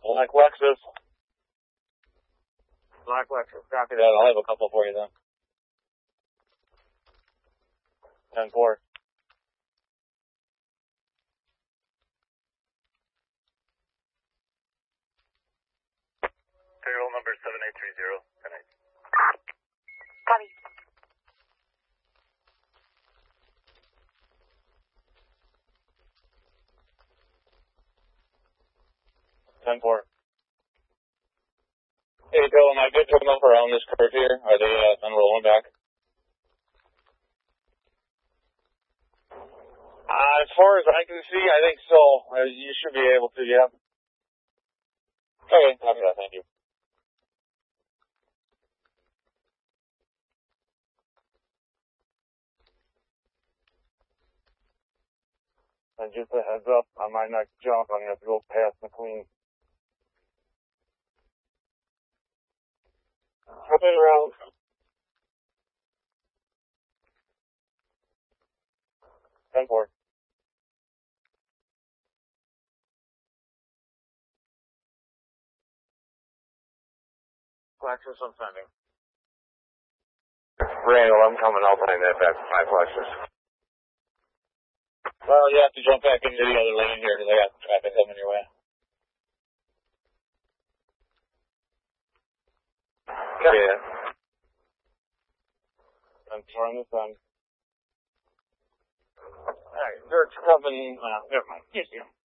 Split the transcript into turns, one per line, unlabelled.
Black Lexus. Black Lexus. Copy that. I'll have a couple for you then. 10-4.
Payroll number 7830. Good night.
Copy.
Hey, Bill, am I good to come up around this curve here? Are they unrolling back? As far as I can see, I think so. You should be able to, yeah. Okay, copy that. Thank you. And just a heads up, on my next jump, I'm going to have to go past McLean. Coming around. Ten-4. Lexus, I'm sending.
Randall, I'm coming. I'll find that back 5 Lexus.
Well, you have to jump back into the other lane here because I got traffic coming your way.
Yeah.
I'm on this one. Alright, Dirk's coming. Never mind. Yes, yeah.